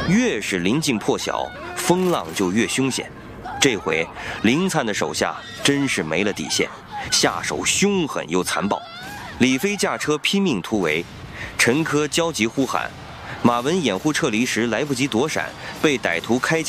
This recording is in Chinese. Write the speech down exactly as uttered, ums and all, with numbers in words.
越是临近破晓，风浪就越凶险。这回林灿的手下真是没了底线，下手凶狠又残暴。李飞驾车拼命突围，陈科焦急呼喊，马文掩护撤离时来不及躲闪，被歹徒开枪。